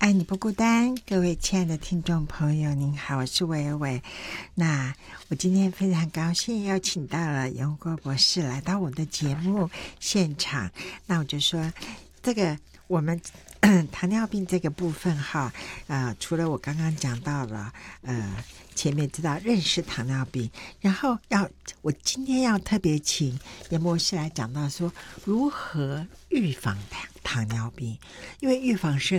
爱你不孤单，各位亲爱的听众朋友，您好，我是伟伟。那我今天非常高兴邀请到了杨国博士来到我的节目现场。那我就说，这个我们糖尿病这个部分哈，除了我刚刚讲到了，前面知道认识糖尿病，然后我今天要特别请严博士来讲到说如何预防糖尿病，因为预防是